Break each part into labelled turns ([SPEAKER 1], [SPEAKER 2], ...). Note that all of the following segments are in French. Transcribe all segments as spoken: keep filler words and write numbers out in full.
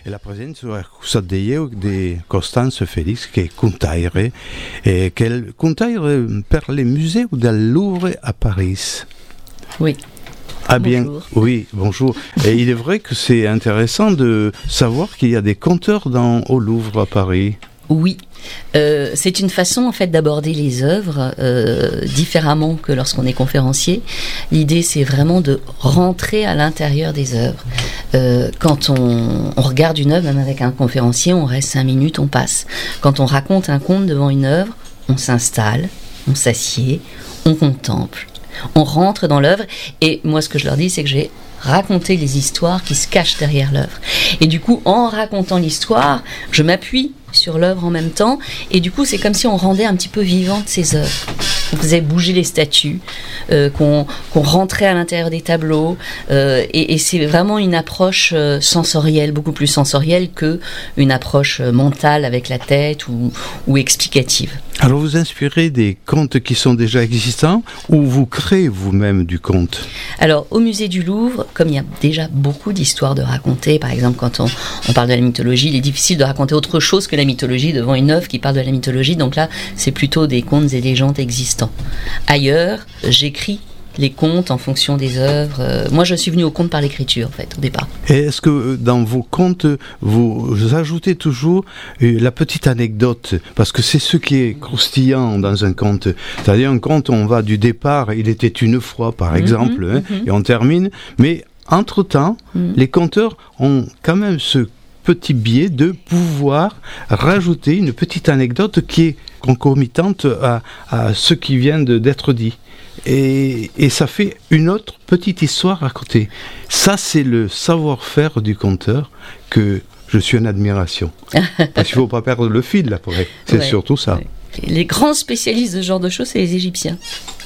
[SPEAKER 1] e la presenza accusata di Costanzo Felix che è contaire e che è contaire per les musées del Louvre à Paris.
[SPEAKER 2] Oui.
[SPEAKER 1] Ah bien,
[SPEAKER 2] bonjour.
[SPEAKER 1] Oui, bonjour. Et il est vrai que c'est intéressant de savoir qu'il y a des conteurs dans, au Louvre à Paris.
[SPEAKER 2] Oui, euh, c'est une façon en fait d'aborder les œuvres euh, différemment que lorsqu'on est conférencier. L'idée c'est vraiment de rentrer à l'intérieur des œuvres. Euh, quand on, on regarde une œuvre, même avec un conférencier, on reste cinq minutes, on passe. Quand on raconte un conte devant une œuvre, on s'installe, on s'assied, on contemple, on rentre dans l'œuvre. Et moi ce que je leur dis c'est que j'ai raconté les histoires qui se cachent derrière l'œuvre. Et du coup, en racontant l'histoire, je m'appuie sur l'œuvre en même temps, et du coup c'est comme si on rendait un petit peu vivante ces œuvres. On faisait bouger les statues, euh, qu'on, qu'on rentrait à l'intérieur des tableaux, euh, et, et c'est vraiment une approche euh, sensorielle, beaucoup plus sensorielle que une approche euh, mentale avec la tête ou, ou explicative.
[SPEAKER 1] Alors vous inspirez des contes qui sont déjà existants ou vous créez vous-même du conte?
[SPEAKER 2] Alors au musée du Louvre, comme il y a déjà beaucoup d'histoires de raconter, par exemple quand on, on parle de la mythologie, il est difficile de raconter autre chose que la mythologie devant une œuvre qui parle de la mythologie, donc là c'est plutôt des contes et légendes existants. Ailleurs, j'écris les contes en fonction des œuvres. Euh, moi je suis venue au conte par l'écriture en fait au départ.
[SPEAKER 1] Et est-ce que dans vos contes vous ajoutez toujours la petite anecdote, parce que c'est ce qui est croustillant dans un conte, c'est-à-dire un conte on va du départ, il était une fois par exemple, mmh, hein, mmh. et on termine, mais entre-temps mmh. les conteurs ont quand même ce petit biais de pouvoir rajouter une petite anecdote qui est concomitante à, à ce qui vient de, d'être dit. Et, et ça fait une autre petite histoire à côté. Ça, c'est le savoir-faire du conteur que je suis en admiration. Parce qu'il ne faut pas perdre le fil après. C'est ouais, surtout ça.
[SPEAKER 2] Ouais. Les grands spécialistes de ce genre de choses, c'est les Égyptiens.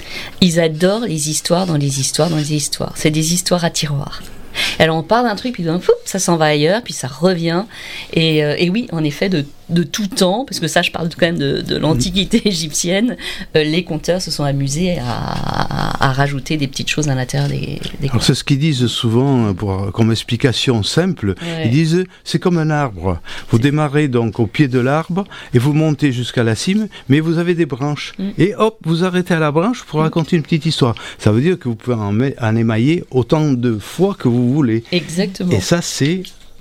[SPEAKER 2] Ils adorent les histoires dans les histoires dans les histoires. C'est des histoires à tiroir. Alors on part d'un truc, puis d'un fou, ça s'en va ailleurs, puis ça revient. Et, euh, et oui, en effet, de, de tout temps, parce que ça, je parle quand même de, de l'Antiquité égyptienne, euh, les conteurs se sont amusés à, à, à rajouter des petites choses à l'intérieur des, des contes.
[SPEAKER 1] C'est ce qu'ils disent souvent, pour, comme explication simple. Ouais. Ils disent, c'est comme un arbre. Vous démarrez donc au pied de l'arbre, et vous montez jusqu'à la cime, mais vous avez des branches. Mm. Et hop, vous arrêtez à la branche pour raconter une petite histoire. Ça veut dire que vous pouvez en, en émailler autant de fois que vous voulez.
[SPEAKER 2] Exactement.
[SPEAKER 1] Et ça, c'est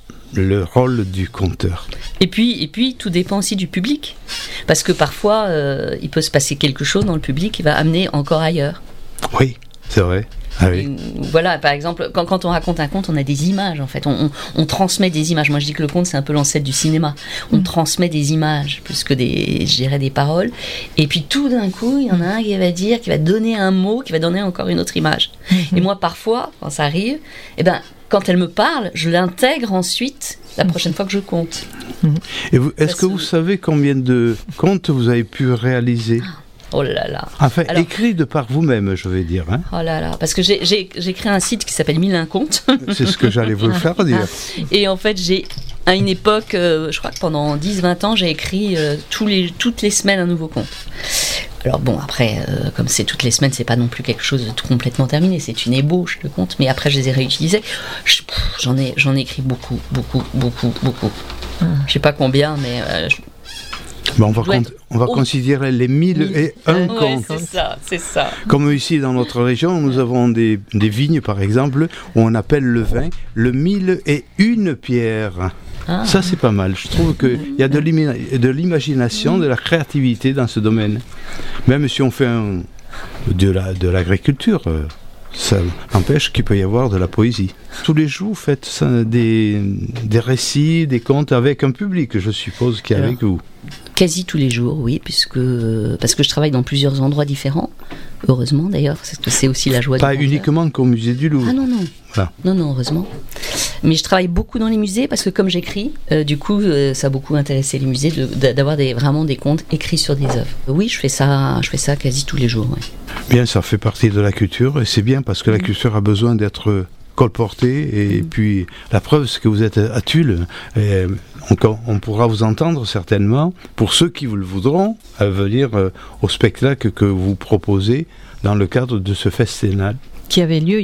[SPEAKER 1] le rôle du conteur.
[SPEAKER 2] Et puis, et puis, tout dépend aussi du public. Parce que parfois, euh, il peut se passer quelque chose dans le public qui va amener encore ailleurs.
[SPEAKER 1] Oui, c'est vrai. Ah oui.
[SPEAKER 2] Voilà, par exemple, quand, quand on raconte un conte, on a des images, en fait. On, on, on transmet des images. Moi, je dis que le conte, c'est un peu l'ancêtre du cinéma. On mmh. transmet des images, plus que des, je dirais, des paroles. Et puis, tout d'un coup, il y en a un qui va dire, qui va donner un mot, qui va donner encore une autre image. Mmh. Et moi, parfois, quand ça arrive, eh ben, quand elle me parle, je l'intègre ensuite la prochaine fois que je compte.
[SPEAKER 1] Mmh. Et vous, est-ce que vous savez combien de contes vous avez pu réaliser ?
[SPEAKER 2] Oh là là.
[SPEAKER 1] Enfin, alors, écrit de par vous-même, je vais dire. Hein.
[SPEAKER 2] Oh là là, parce que j'ai, j'ai, j'ai créé un site qui s'appelle Mille un contes.
[SPEAKER 1] C'est ce que j'allais vous le faire dire.
[SPEAKER 2] Et en fait, j'ai, à une époque, euh, je crois que pendant dix vingt ans, j'ai écrit euh, tous les, toutes les semaines un nouveau conte. Alors bon, après, euh, comme c'est toutes les semaines, c'est pas non plus quelque chose de tout complètement terminé, c'est une ébauche de contes, mais après je les ai réutilisés. Je, pff, j'en ai, j'en ai écrit beaucoup, beaucoup, beaucoup, beaucoup. Hum. Je sais pas combien, mais... Euh, je...
[SPEAKER 1] Bon, on va, con- on va oh. considérer les mille et un
[SPEAKER 2] ouais,
[SPEAKER 1] contes.
[SPEAKER 2] C'est ça, c'est ça.
[SPEAKER 1] Comme ici dans notre région, nous avons des, des vignes, par exemple, où on appelle le vin le mille et une pierres. Ah. Ça, c'est pas mal. Je trouve qu'il y a de, l'ima- de l'imagination, de la créativité dans ce domaine. Même si on fait un, de, la, de l'agriculture, ça n'empêche qu'il peut y avoir de la poésie. Tous les jours, vous faites ça, des, des récits, des contes avec un public, je suppose, qui est Alors, avec vous.
[SPEAKER 2] Quasi tous les jours, oui, puisque, parce que je travaille dans plusieurs endroits différents. Heureusement d'ailleurs, parce que c'est aussi la joie
[SPEAKER 1] Pas
[SPEAKER 2] du conteur.
[SPEAKER 1] uniquement qu'au musée du Louvre.
[SPEAKER 2] Ah non, non.
[SPEAKER 1] Voilà.
[SPEAKER 2] Non, non, heureusement. Mais je travaille beaucoup dans les musées parce que comme j'écris, euh, du coup, euh, ça a beaucoup intéressé les musées de, de, d'avoir des, vraiment des contes écrits sur des œuvres. Oui, je fais ça, je fais ça quasi tous les jours. Ouais.
[SPEAKER 1] Bien, ça fait partie de la culture et c'est bien parce que mmh. la culture a besoin d'être colportée et mmh. puis la preuve, c'est que vous êtes à Tulle. Et on, on pourra vous entendre certainement, pour ceux qui vous le voudront, à venir euh, au spectacle que vous proposez dans le cadre de ce festival.
[SPEAKER 3] Qui avait lieu hier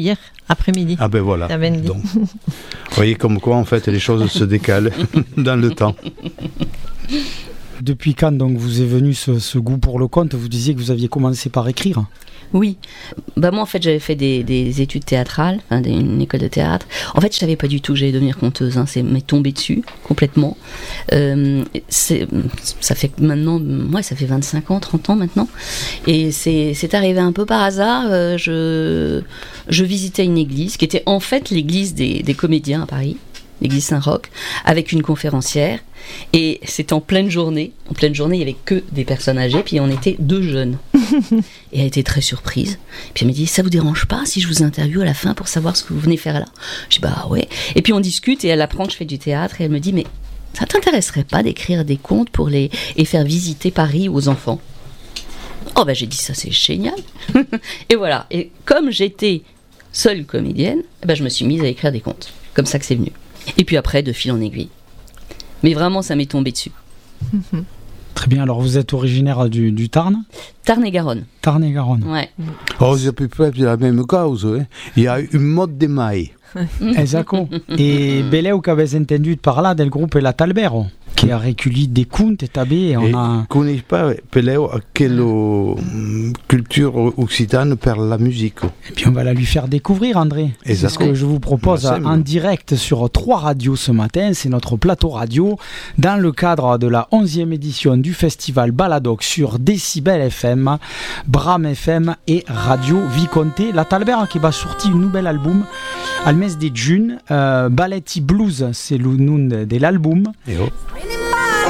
[SPEAKER 3] Après-midi.
[SPEAKER 1] Ah ben voilà.
[SPEAKER 3] Après-midi.
[SPEAKER 1] Donc, vous voyez comme quoi en fait les choses se décalent dans le temps.
[SPEAKER 4] Depuis quand donc vous est venu ce, ce goût pour le conte? Vous disiez que vous aviez commencé par écrire.
[SPEAKER 2] Oui, bah moi en fait j'avais fait des, des études théâtrales, enfin des, une école de théâtre. En fait je savais pas du tout que j'allais devenir conteuse, hein. C'est m'est tombé dessus complètement. Euh, c'est, ça fait maintenant, ouais, ça fait vingt-cinq ans, trente ans maintenant, et c'est, c'est arrivé un peu par hasard. Euh, je, je visitais une église qui était en fait l'église des, des comédiens à Paris, l'église Saint-Roch, avec une conférencière. Et c'était en pleine journée. En pleine journée, il n'y avait que des personnes âgées, puis on était deux jeunes. Et elle était très surprise. Puis elle m'a dit, ça vous dérange pas si je vous interviewe à la fin pour savoir ce que vous venez faire là? Je dis, bah ouais. Et puis on discute et elle apprend que je fais du théâtre et elle me dit, mais ça t'intéresserait pas d'écrire des contes pour les et faire visiter Paris aux enfants? Oh ben j'ai dit, ça c'est génial. Et voilà. Et comme j'étais seule comédienne, ben, je me suis mise à écrire des contes. Comme ça que c'est venu. Et puis après, de fil en aiguille. Mais vraiment, ça m'est tombé dessus.
[SPEAKER 4] Mm-hmm. Très bien, alors vous êtes originaire du, du Tarn?
[SPEAKER 2] Tarn-et-Garonne.
[SPEAKER 4] Tarn-et-Garonne.
[SPEAKER 2] Ouais.
[SPEAKER 1] Oh, c'est à peu près la même cause. Hein. Il y a une mode des mailles.
[SPEAKER 4] Esatto. E beleu che avete entendu parlar del gruppo La Talbero, che a recueilli des contes tabé et on
[SPEAKER 1] Et
[SPEAKER 4] a...
[SPEAKER 1] connais pas Peleo à quelle mm, culture occitane per la musique.
[SPEAKER 4] Et puis on va la lui faire découvrir, André. C'est ce que je vous propose en direct sur trois radios ce matin. C'est notre plateau radio dans le cadre de la onzième édition du festival Baladoc sur Décibel F M, Bram F M et Radio Viconté. La Talbera qui va sortir un nouvel album al mes de juin. Euh, Balletti Blues, c'est le nom de, de l'album.
[SPEAKER 1] Et oh.